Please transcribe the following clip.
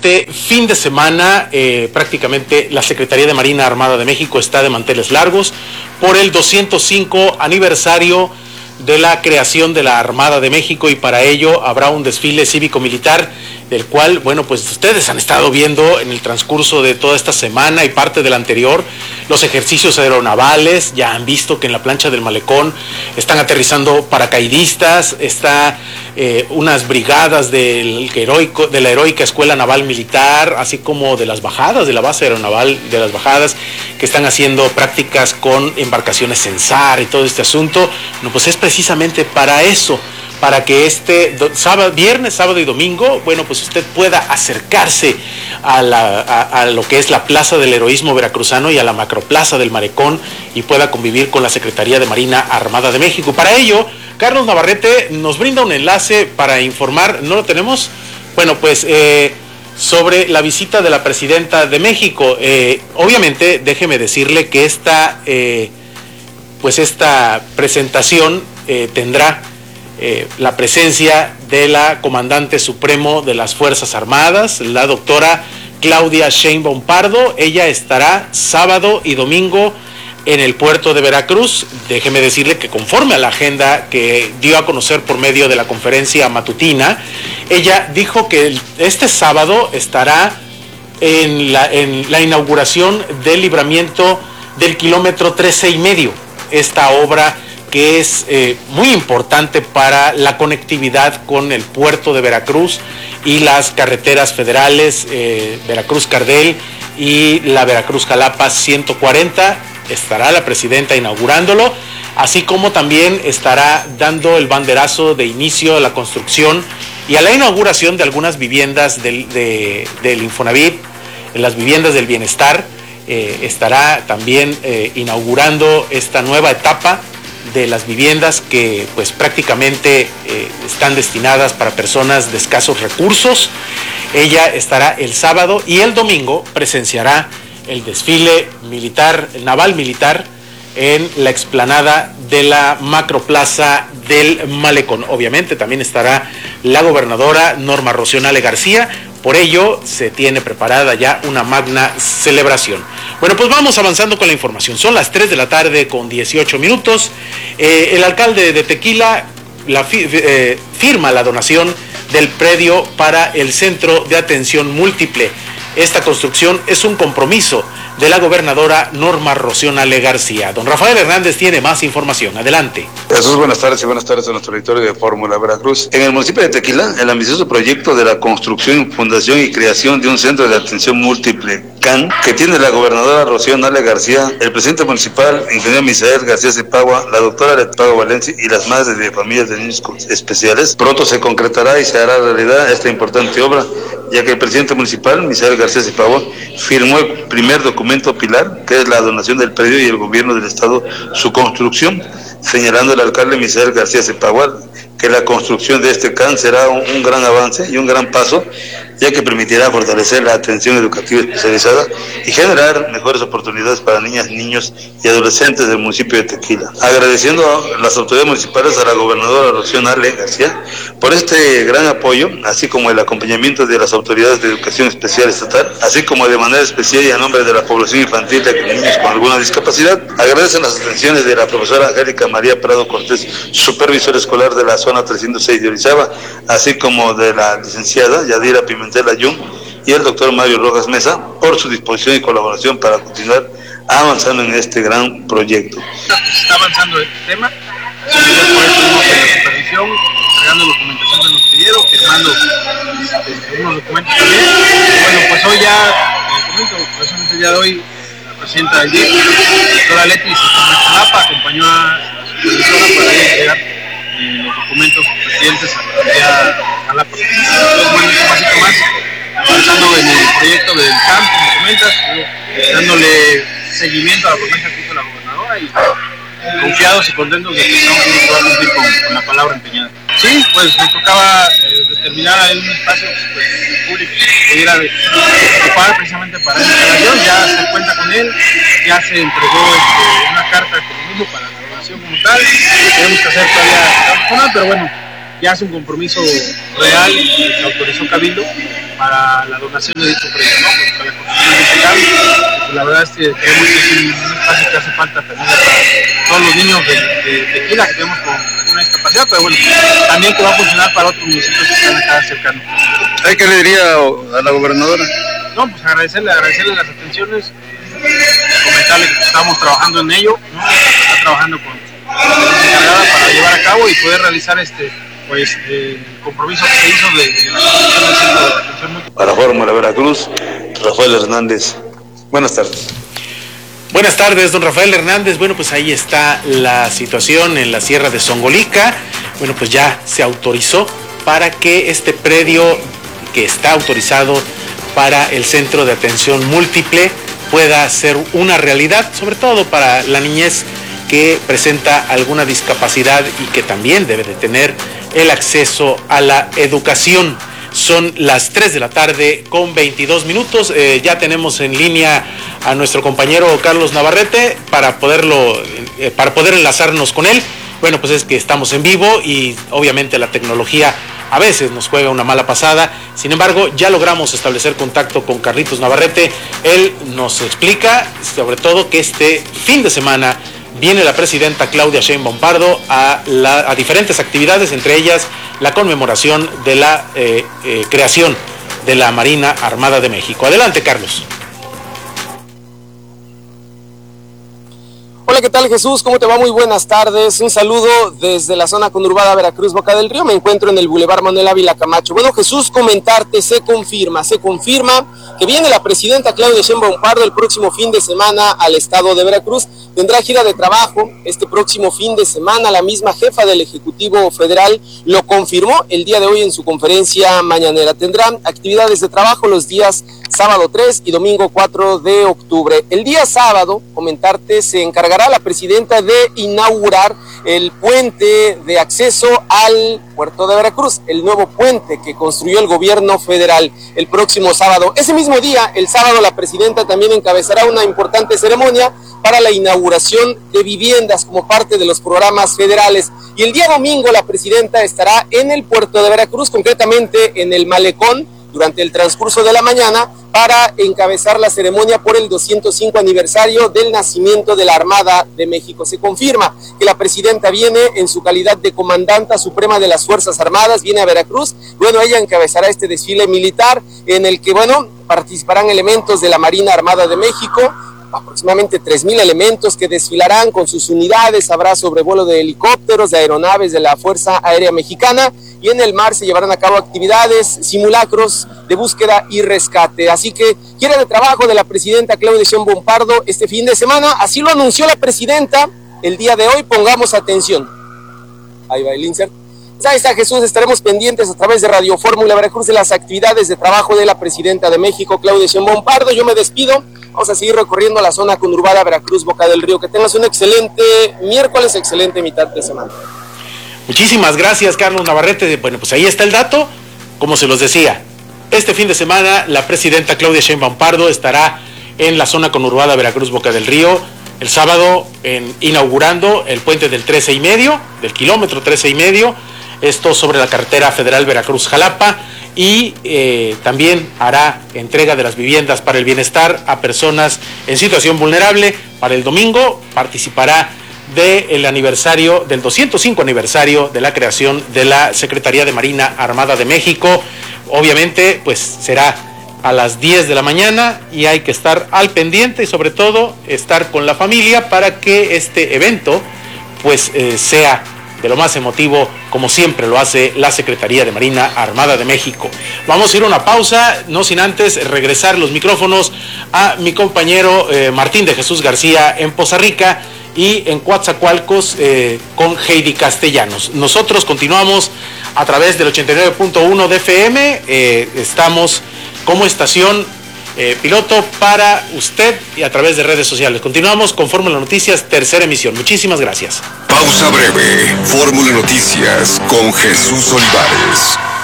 este fin de semana prácticamente la Secretaría de Marina Armada de México está de manteles largos por el 205 aniversario de la creación de la Armada de México, y para ello habrá un desfile cívico-militar del cual, bueno, pues ustedes han estado viendo en el transcurso de toda esta semana y parte de la anterior, los ejercicios aeronavales. Ya han visto que en la plancha del Malecón están aterrizando paracaidistas, está unas brigadas de la heroica Escuela Naval Militar, así como de las bajadas, de la base aeronaval de las bajadas, que están haciendo prácticas con embarcaciones Censar y todo este asunto. No, pues es precisamente para eso, para que viernes, sábado y domingo, bueno, pues usted pueda acercarse a lo que es la Plaza del Heroísmo Veracruzano y a la Macroplaza del Malecón, y pueda convivir con la Secretaría de Marina Armada de México. Para ello, Carlos Navarrete nos brinda un enlace para informar, ¿no lo tenemos? Bueno, pues sobre la visita de la Presidenta de México. Obviamente, déjeme decirle que esta presentación tendrá la presencia de la Comandante Supremo de las Fuerzas Armadas, la doctora Claudia Sheinbaum Pardo. Ella estará sábado y domingo en el puerto de Veracruz. Déjeme decirle que conforme a la agenda que dio a conocer por medio de la conferencia matutina, ella dijo que este sábado estará en la inauguración del libramiento del kilómetro 13,5, esta obra que es muy importante para la conectividad con el puerto de Veracruz y las carreteras federales Veracruz-Cardel y la Veracruz-Jalapa 140. Estará la Presidenta inaugurándolo, así como también estará dando el banderazo de inicio a la construcción y a la inauguración de algunas viviendas del Infonavit, las viviendas del bienestar. Estará también inaugurando esta nueva etapa de las viviendas que pues prácticamente están destinadas para personas de escasos recursos. Ella estará el sábado, y el domingo presenciará el desfile militar, naval militar, en la explanada de la Macroplaza del Malecón. Obviamente también estará la gobernadora Norma Rocío Nale García. Por ello se tiene preparada ya una magna celebración. Bueno, pues vamos avanzando con la información. Son las 3 de la tarde con 18 minutos. El alcalde de Tequila firma la donación del predio para el Centro de Atención Múltiple. Esta construcción es un compromiso de la gobernadora Norma Rocío Nale García. Don Rafael Hernández tiene más información. Adelante. Jesús, buenas tardes y buenas tardes a nuestro auditorio de Fórmula Veracruz. En el municipio de Tequila, el ambicioso proyecto de la construcción, fundación y creación de un centro de atención múltiple CAN, que tiene la gobernadora Rocío Nale García, el presidente municipal, ingeniero Misael García Cepagua, la doctora Letpago Valencia y las madres de familias de niños especiales, pronto se concretará y se hará realidad esta importante obra, ya que el presidente municipal, Misael García Cepagua, firmó el primer documento pilar, que es la donación del predio, y el gobierno del estado su construcción, señalando el alcalde Misael García Cepagua que la construcción de este CAN será un gran avance y un gran paso, ya que permitirá fortalecer la atención educativa especializada y generar mejores oportunidades para niñas, niños y adolescentes del municipio de Tequila. Agradeciendo a las autoridades municipales, a la gobernadora Rocío Nale García por este gran apoyo, así como el acompañamiento de las autoridades de educación especial estatal, así como de manera especial y a nombre de la población infantil de niños con alguna discapacidad. Agradecen las atenciones de la profesora Angélica María Prado Cortés, supervisora escolar de la zona 306 de Orizaba, así como de la licenciada Yadira Pimentel Ayun y el doctor Mario Rojas Mesa, por su disposición y colaboración para continuar avanzando en este gran proyecto. Está avanzando el tema, por eso estuvimos en la supervisión, entregando documentación que nos pidieron, firmando algunos documentos también. Bueno, pues hoy ya, comento, precisamente el día de hoy, la presidenta del DIF, la doctora Leti, se fue a Jalapa, acompañó a la supervisora para entregar los documentos pertinentes a la autoridad Jalapa. Entonces, bueno, un pasito más, avanzando en el proyecto del CAN, como comentas, dándole seguimiento a la promesa que hizo la gobernadora y confiados y contentos de que estamos va a cumplir con la palabra empeñada. Sí, pues nos tocaba determinar un espacio pues, público que se pudiera ocupar precisamente para esta instalación. Ya se cuenta con él, ya se entregó una carta como mismo para la donación como tal. Tenemos que hacer todavía la zona, pero bueno, ya es un compromiso real que autorizó Cabildo para la donación de dicho predio, ¿no? Pues para la construcción de ese CAM. Pues la verdad es que creemos que es un espacio que hace falta también para todos los niños de Tequila que tenemos con una discapacidad, pero bueno, también que va a funcionar para otros municipios que están acá cercanos. ¿Qué le diría a la gobernadora? No, pues agradecerle las atenciones, comentarle que estamos trabajando en ello, ¿no? Está trabajando con la encargada para llevar a cabo y poder realizar el compromiso que se hizo de la construcción del centro de atención múltiple. Para Fórmula Veracruz, Rafael Hernández. Buenas tardes. Buenas tardes, don Rafael Hernández. Bueno, pues ahí está la situación en la Sierra de Zongolica. Bueno, pues ya se autorizó para que este predio que está autorizado para el centro de atención múltiple pueda ser una realidad, sobre todo para la niñez que presenta alguna discapacidad y que también debe de tener el acceso a la educación. Son las 3 de la tarde con 22 minutos. Ya tenemos en línea a nuestro compañero Carlos Navarrete para poder enlazarnos con él. Bueno, pues es que estamos en vivo y obviamente la tecnología a veces nos juega una mala pasada. Sin embargo, ya logramos establecer contacto con Carlitos Navarrete. Él nos explica sobre todo que este fin de semana viene la presidenta Claudia Sheinbaum Pardo a diferentes actividades, entre ellas la conmemoración de la creación de la Marina Armada de México. Adelante, Carlos. Hola, ¿qué tal, Jesús? ¿Cómo te va? Muy buenas tardes. Un saludo desde la zona conurbada Veracruz, Boca del Río. Me encuentro en el Boulevard Manuel Ávila Camacho. Bueno, Jesús, comentarte, se confirma que viene la presidenta Claudia Sheinbaum Pardo el próximo fin de semana al estado de Veracruz. Tendrá gira de trabajo este próximo fin de semana. La misma jefa del Ejecutivo Federal lo confirmó el día de hoy en su conferencia mañanera. Tendrán actividades de trabajo los días sábado 3 y domingo 4 de octubre. El día sábado, comentarte, se encargará la presidenta de inaugurar el puente de acceso al puerto de Veracruz, el nuevo puente que construyó el gobierno federal el próximo sábado. Ese mismo día, el sábado, la presidenta también encabezará una importante ceremonia para la inauguración de viviendas como parte de los programas federales. Y el día domingo la presidenta estará en el puerto de Veracruz, concretamente en el Malecón, durante el transcurso de la mañana, para encabezar la ceremonia por el 205 aniversario del nacimiento de la Armada de México. Se confirma que la presidenta viene en su calidad de comandanta suprema de las Fuerzas Armadas, viene a Veracruz. Bueno, ella encabezará este desfile militar en el que, bueno, participarán elementos de la Marina Armada de México, aproximadamente 3,000 elementos que desfilarán con sus unidades. Habrá sobrevuelo de helicópteros, de aeronaves de la Fuerza Aérea Mexicana, y en el mar se llevarán a cabo actividades, simulacros de búsqueda y rescate. Así que gira de trabajo de la presidenta Claudia Sheinbaum Pardo este fin de semana, así lo anunció la presidenta el día de hoy. Pongamos atención. Ahí va el insert. Ahí está, Jesús, estaremos pendientes a través de Radio Fórmula Veracruz de las actividades de trabajo de la presidenta de México, Claudia Sheinbaum Pardo. Yo me despido, vamos a seguir recorriendo la zona conurbada Veracruz, Boca del Río. Que tengas un excelente miércoles, excelente mitad de semana. Muchísimas gracias, Carlos Navarrete. Bueno, pues ahí está el dato. Como se los decía, este fin de semana la presidenta Claudia Sheinbaum Pardo estará en la zona conurbada Veracruz, Boca del Río, el sábado inaugurando el puente del 13,5, del kilómetro 13,5, esto sobre la carretera federal Veracruz-Jalapa, y también hará entrega de las viviendas para el bienestar a personas en situación vulnerable. Para el domingo participará del aniversario, del 205 aniversario de la creación de la Secretaría de Marina Armada de México. Obviamente, pues será a las 10 de la mañana y hay que estar al pendiente y sobre todo estar con la familia para que este evento pues sea de lo más emotivo, como siempre lo hace la Secretaría de Marina Armada de México. Vamos a ir a una pausa, no sin antes regresar los micrófonos a mi compañero Martín de Jesús García en Poza Rica y en Coatzacoalcos con Heidi Castellanos. Nosotros continuamos a través del 89.1 de FM, estamos como estación piloto para usted y a través de redes sociales. Continuamos con Fórmula Noticias, tercera emisión. Muchísimas gracias. Pausa breve. Fórmula Noticias con Jesús Olivares.